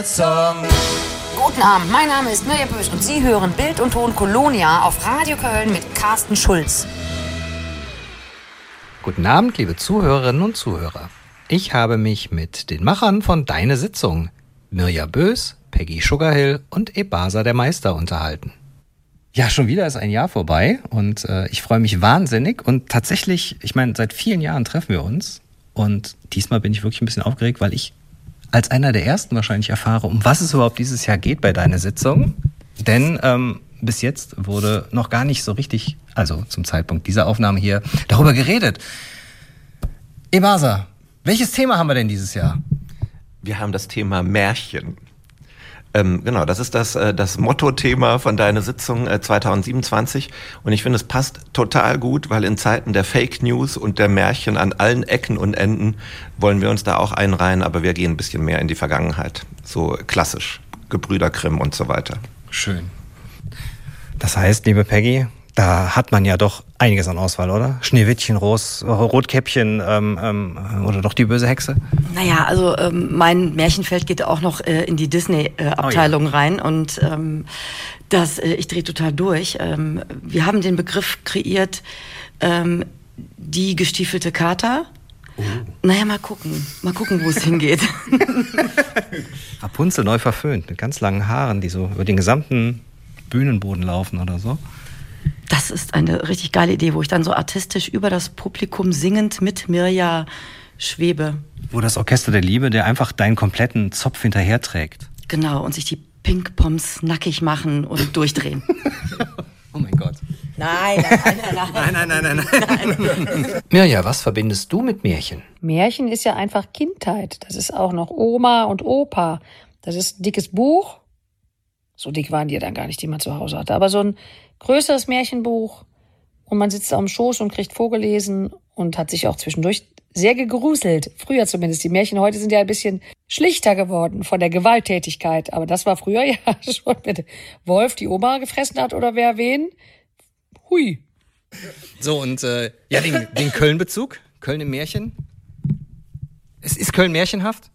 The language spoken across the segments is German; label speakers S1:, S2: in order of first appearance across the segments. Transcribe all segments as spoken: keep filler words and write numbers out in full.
S1: Sitzung.
S2: Guten Abend, mein Name ist Mirja Bösch und Sie hören Bild und Ton Kolonia auf Radio Köln mit Carsten Schulz.
S3: Guten Abend, liebe Zuhörerinnen und Zuhörer. Ich habe mich mit den Machern von Deine Sitzung, Mirja Bösch, Peggy Sugarhill und Ebasa der Meister unterhalten. Ja, schon wieder ist ein Jahr vorbei und äh, ich freue mich wahnsinnig und tatsächlich, ich meine, seit vielen Jahren treffen wir uns und diesmal bin ich wirklich ein bisschen aufgeregt, weil ich als einer der ersten wahrscheinlich erfahre, um was es überhaupt dieses Jahr geht bei Deine Sitzung. Denn ähm, bis jetzt wurde noch gar nicht so richtig, also zum Zeitpunkt dieser Aufnahme hier, darüber geredet. Ebasa, welches Thema haben wir denn dieses Jahr?
S4: Wir haben das Thema Märchen. Ähm, genau, das ist das, äh, das Motto-Thema von Deine Sitzung äh, zwanzig siebenundzwanzig. Und ich finde, es passt total gut, weil in Zeiten der Fake News und der Märchen an allen Ecken und Enden wollen wir uns da auch einreihen, aber wir gehen ein bisschen mehr in die Vergangenheit. So klassisch, Gebrüder Grimm und so weiter.
S3: Schön. Das heißt, liebe Peggy, da hat man ja doch einiges an Auswahl, oder? Schneewittchen, Ros, Rotkäppchen ähm, ähm, oder doch die böse Hexe?
S5: Naja, also ähm, mein Märchenfeld geht auch noch äh, in die Disney-Abteilung äh, oh ja. rein und ähm, das, äh, ich drehe total durch. Ähm, wir haben den Begriff kreiert, ähm, die gestiefelte Kater. Oh. Naja, mal gucken, mal gucken, wo es hingeht.
S3: Rapunzel neu verföhnt mit ganz langen Haaren, die so über den gesamten Bühnenboden laufen oder so.
S5: Das ist eine richtig geile Idee, wo ich dann so artistisch über das Publikum singend mit Mirja schwebe.
S3: Wo das Orchester der Liebe, der einfach deinen kompletten Zopf hinterherträgt.
S5: Genau, und sich die Pink-Poms nackig machen und durchdrehen.
S3: Oh mein Gott.
S5: Nein, nein, nein, nein.
S3: Nein, nein, nein, nein. nein. Mirja, was verbindest du mit Märchen?
S6: Märchen ist ja einfach Kindheit. Das ist auch noch Oma und Opa. Das ist ein dickes Buch. So dick waren die ja dann gar nicht, die man zu Hause hatte. Aber so ein größeres Märchenbuch und man sitzt da am Schoß und kriegt vorgelesen und hat sich auch zwischendurch sehr gegruselt. Früher zumindest. Die Märchen heute sind ja ein bisschen schlichter geworden von der Gewalttätigkeit. Aber das war früher ja schon mit Wolf, die Oma gefressen hat oder wer wen. Hui.
S3: So und äh, ja, den, den Köln-Bezug. Köln im Märchen. Ist, ist Köln märchenhaft?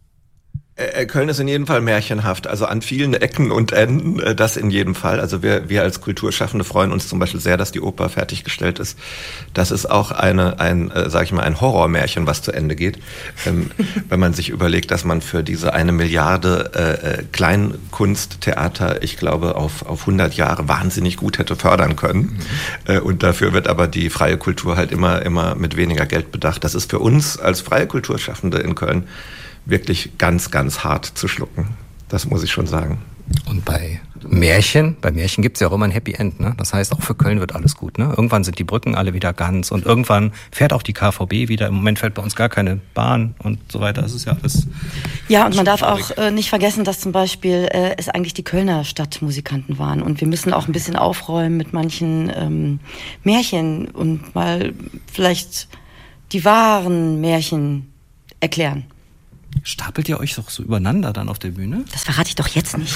S4: Köln ist in jedem Fall märchenhaft, also an vielen Ecken und Enden, das in jedem Fall. Also wir, wir als Kulturschaffende freuen uns zum Beispiel sehr, dass die Oper fertiggestellt ist. Das ist auch eine, ein, äh, sag ich mal, ein Horrormärchen, was zu Ende geht. Ähm, wenn man sich überlegt, dass man für diese eine Milliarde äh, Kleinkunsttheater, ich glaube, auf, auf hundert Jahre wahnsinnig gut hätte fördern können. Mhm. Äh, und dafür wird aber die freie Kultur halt immer, immer mit weniger Geld bedacht. Das ist für uns als freie Kulturschaffende in Köln wirklich ganz, ganz hart zu schlucken. Das muss ich schon sagen.
S3: Und bei Märchen, bei Märchen gibt es ja auch immer ein Happy End, ne? Das heißt, auch für Köln wird alles gut, ne? Irgendwann sind die Brücken alle wieder ganz und irgendwann fährt auch die K V B wieder. Im Moment fährt bei uns gar keine Bahn und so weiter. Das ist ja alles.
S5: Ja, und man darf auch äh, nicht vergessen, dass zum Beispiel äh, es eigentlich die Kölner Stadtmusikanten waren. Und wir müssen auch ein bisschen aufräumen mit manchen ähm, Märchen und mal vielleicht die wahren Märchen erklären.
S3: Stapelt ihr euch doch so übereinander dann auf der Bühne?
S5: Das verrate ich doch jetzt nicht.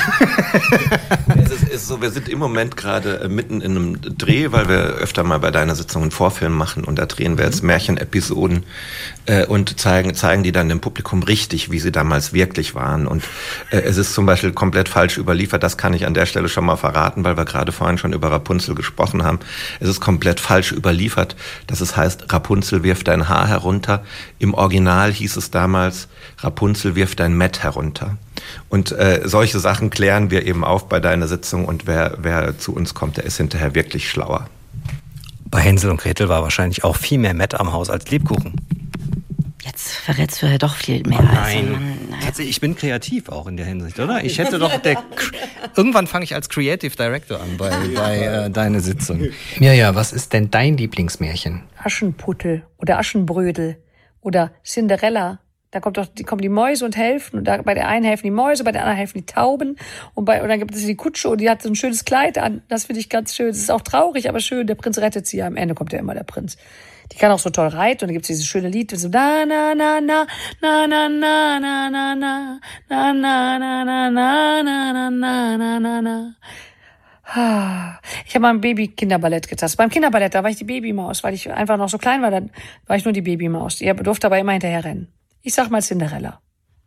S4: es ist, ist so, wir sind im Moment gerade mitten in einem Dreh, weil wir öfter mal bei Deiner Sitzung einen Vorfilm machen und da drehen wir jetzt Märchenepisoden äh, und zeigen, zeigen die dann dem Publikum richtig, wie sie damals wirklich waren. Und äh, es ist zum Beispiel komplett falsch überliefert, das kann ich an der Stelle schon mal verraten, weil wir gerade vorhin schon über Rapunzel gesprochen haben. Es ist komplett falsch überliefert, dass es heißt, Rapunzel wirft dein Haar herunter. Im Original hieß es damals, Rapunzel wirft dein Mett herunter. Und äh, solche Sachen klären wir eben auf bei Deiner Sitzung und wer, wer zu uns kommt, der ist hinterher wirklich schlauer.
S3: Bei Hänsel und Gretel war wahrscheinlich auch viel mehr Mett am Haus als Lebkuchen.
S5: Jetzt verrätst du ja doch viel mehr.
S3: Oh nein.
S5: Als man, naja.
S3: Tatsächlich, ich bin kreativ auch in der Hinsicht, oder? Ich hätte doch der... Irgendwann fange ich als Creative Director an bei, bei äh, Deine Sitzung. Mirja, was ist denn dein Lieblingsmärchen?
S6: Aschenputtel oder Aschenbrödel oder Cinderella. Da kommt doch, die kommen die Mäuse und helfen. Und da, bei der einen helfen die Mäuse, bei der anderen helfen die Tauben. Und, bei, und dann gibt es die Kutsche und die hat so ein schönes Kleid an. Das finde ich ganz schön. Es ist auch traurig, aber schön. Der Prinz rettet sie. Am Ende kommt ja immer der Prinz. Die kann auch so toll reiten. Und dann gibt es dieses schöne Lied. So na, na, na, na, na, na, na, na, na, na, na, na, na, na, na, na, na, na, na, na. Ich habe mal ein Baby-Kinderballett getanzt. Beim Kinderballett, da war ich die Babymaus, weil ich einfach noch so klein war. Dann war ich nur die Babymaus. Ihr durfte aber immer hinterher rennen. Ich sag mal Cinderella.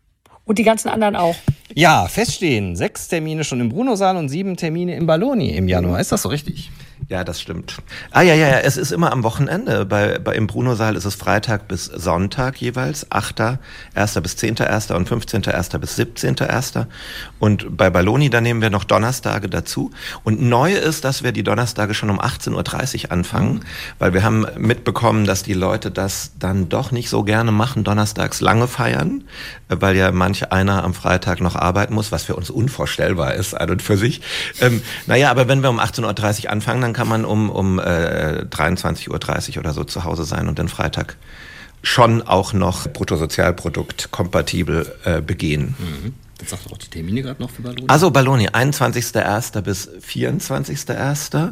S6: Und die ganzen anderen auch.
S3: Ja, feststehen. Sechs Termine schon im Bruno-Saal und sieben Termine im Balloni im Januar. Ist das so richtig?
S4: Ja, das stimmt. Ah ja, ja, ja, es ist immer am Wochenende. Bei, bei im Bruno-Saal ist es Freitag bis Sonntag jeweils, achter erster bis zehnter erster und fünfzehnter erster bis siebzehnter erster Und bei Balloni, da nehmen wir noch Donnerstage dazu. Und neu ist, dass wir die Donnerstage schon um achtzehn Uhr dreißig anfangen, weil wir haben mitbekommen, dass die Leute das dann doch nicht so gerne machen, donnerstags lange feiern, weil ja manch einer am Freitag noch arbeiten muss, was für uns unvorstellbar ist an und für sich. Ähm, naja, aber wenn wir um achtzehn Uhr dreißig anfangen, dann kann man um, um äh, dreiundzwanzig Uhr dreißig oder so zu Hause sein und den Freitag schon auch noch Bruttosozialprodukt kompatibel äh, begehen.
S3: Mhm. Jetzt sagt doch auch die Termine gerade noch für Balloni.
S4: Also Balloni, einundzwanzigster erster bis vierundzwanzigster erster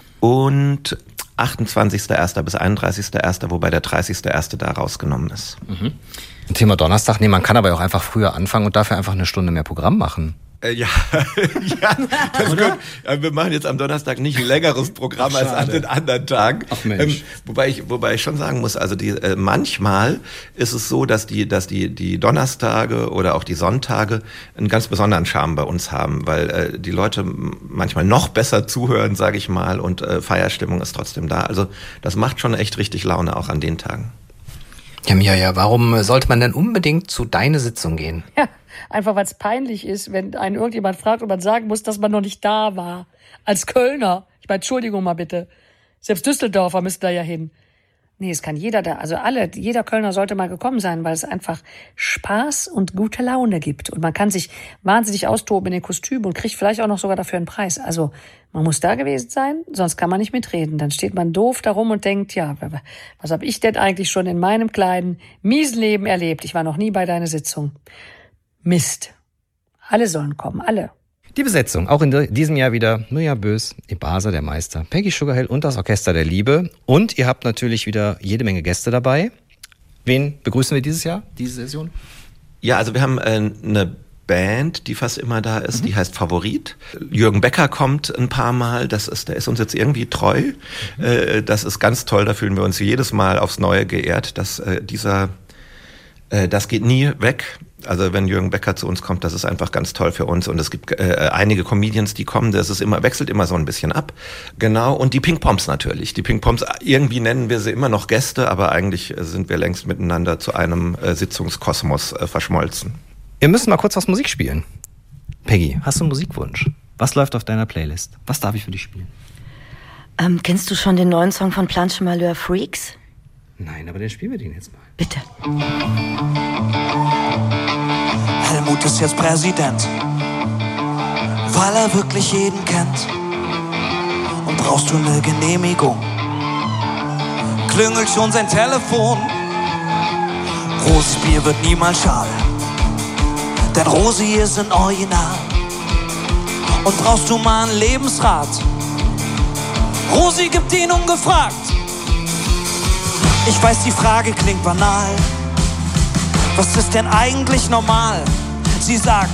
S4: und achtundzwanzigster erster bis einunddreißigster erster, wobei der dreißigster erster da rausgenommen ist.
S3: Mhm. Thema Donnerstag, nee, man kann aber auch einfach früher anfangen und dafür einfach eine Stunde mehr Programm machen.
S4: Ja, ja, das ist gut. Wir machen jetzt am Donnerstag nicht ein längeres Programm Ach, als an den anderen Tagen.
S3: Ach Mensch.
S4: Ähm, wobei ich, wobei ich schon sagen muss, also die, äh, manchmal ist es so, dass die, dass die, die Donnerstage oder auch die Sonntage einen ganz besonderen Charme bei uns haben, weil äh, die Leute manchmal noch besser zuhören, sage ich mal, und äh, Feierstimmung ist trotzdem da. Also das macht schon echt richtig Laune auch an den Tagen.
S3: Ja, Mia, ja, warum sollte man denn unbedingt zu deiner Sitzung gehen?
S6: Ja, einfach weil es peinlich ist, wenn einen irgendjemand fragt und man sagen muss, dass man noch nicht da war. Als Kölner. Ich meine, Entschuldigung mal bitte. Selbst Düsseldorfer müssen da ja hin. Nee, es kann jeder da, also alle, jeder Kölner sollte mal gekommen sein, weil es einfach Spaß und gute Laune gibt. Und man kann sich wahnsinnig austoben in den Kostümen und kriegt vielleicht auch noch sogar dafür einen Preis. Also man muss da gewesen sein, sonst kann man nicht mitreden. Dann steht man doof da rum und denkt, ja, was habe ich denn eigentlich schon in meinem kleinen, miesen Leben erlebt? Ich war noch nie bei deiner Sitzung. Mist. Alle sollen kommen, alle.
S3: Die Besetzung, auch in diesem Jahr wieder Mirja Bös, Ebasa der Meister, Peggy Sugarhill und das Orchester der Liebe. Und ihr habt natürlich wieder jede Menge Gäste dabei. Wen begrüßen wir dieses Jahr, diese Session?
S4: Ja, also wir haben äh, eine Band, die fast immer da ist, mhm. die heißt Favorit. Jürgen Becker kommt ein paar Mal, das ist, der ist uns jetzt irgendwie treu. Mhm. Äh, das ist ganz toll, da fühlen wir uns jedes Mal aufs Neue geehrt, dass äh, dieser, äh, das geht nie weg. Also wenn Jürgen Becker zu uns kommt, das ist einfach ganz toll für uns. Und es gibt äh, einige Comedians, die kommen, das ist immer, wechselt immer so ein bisschen ab. Genau, und die Pink Poms natürlich. Die Pink Poms, irgendwie nennen wir sie immer noch Gäste, aber eigentlich sind wir längst miteinander zu einem äh, Sitzungskosmos äh, verschmolzen.
S3: Wir müssen mal kurz was Musik spielen. Peggy, hast du einen Musikwunsch? Was läuft auf deiner Playlist? Was darf ich für dich spielen?
S5: Ähm, kennst du schon den neuen Song von Planche Malheur, Freaks?
S3: Nein, aber den spielen wir den jetzt mal.
S5: Bitte.
S1: Helmut ist jetzt Präsident, weil er wirklich jeden kennt. Und brauchst du eine Genehmigung, klingelt schon sein Telefon. Rosis Bier wird niemals schal, denn Rosi ist ein Original. Und brauchst du mal einen Lebensrat, Rosi gibt ihn ungefragt. Ich weiß, die Frage klingt banal, was ist denn eigentlich normal? Sie sagt,